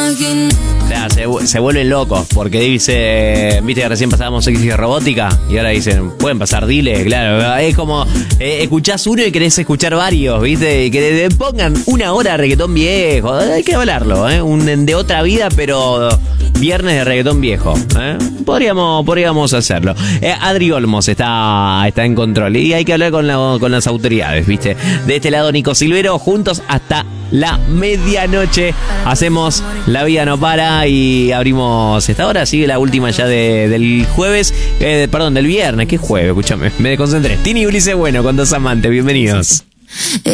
Se vuelven locos porque dice, viste que recién pasábamos sexy robótica y ahora dicen, pueden pasar Dile, claro, es como escuchás uno y querés escuchar varios, viste, y que le pongan una hora de reggaetón viejo, hay que hablarlo, un de otra vida, pero viernes de reggaetón viejo, podríamos hacerlo. Adri Olmos está en control y hay que hablar con las autoridades, viste. De este lado Nico Silvero, juntos hasta la medianoche hacemos La Vida No Para y abrimos esta hora. Sigue la última ya del jueves, del viernes. ¿Qué jueves? Escúchame, me desconcentré. Tini y Ulises Bueno con Dos Amantes, bienvenidos.